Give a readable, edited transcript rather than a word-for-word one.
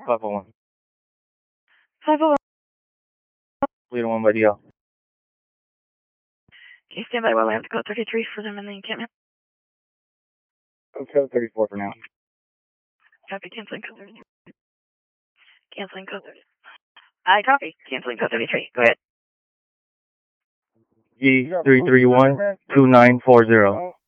501. 501. Leader 1 by DL. Can you stand by while I have to code 33 for them in the encampment? Code 34 for now. Copy, canceling code 33. Canceling code 33. I copy, canceling code 33. Go ahead. G331-2940.